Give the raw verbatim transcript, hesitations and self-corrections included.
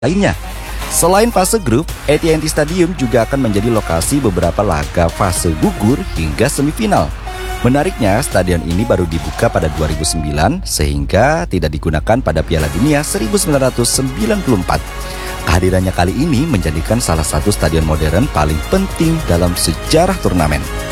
lainnya. Selain fase grup, A T and T Stadium juga akan menjadi lokasi beberapa laga fase gugur hingga semifinal. Menariknya, stadion ini baru dibuka pada dua ribu sembilan sehingga tidak digunakan pada Piala Dunia seribu sembilan ratus sembilan puluh empat. Kehadirannya kali ini menjadikan salah satu stadion modern paling penting dalam sejarah turnamen.